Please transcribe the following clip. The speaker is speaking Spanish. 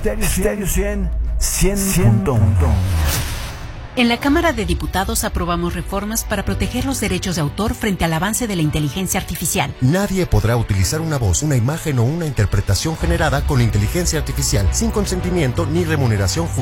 Stereo 100.1. En la Cámara de Diputados aprobamos reformas para proteger los derechos de autor frente al avance de la inteligencia artificial. Nadie podrá utilizar una voz, una imagen o una interpretación generada con inteligencia artificial sin consentimiento ni remuneración justa.